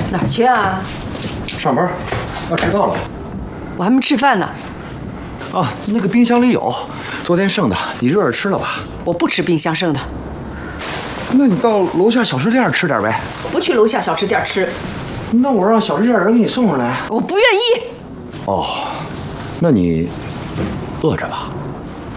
哪儿去啊？ 上班，要迟到了。 我还没吃饭呢。 啊，那个冰箱里有，昨天剩的，你热着吃了吧。 我不吃冰箱剩的。 那你到楼下小吃店吃点呗。 我不去楼下小吃店吃。 那我让小吃店人给你送上来。 我不愿意。 哦，那你饿着吧。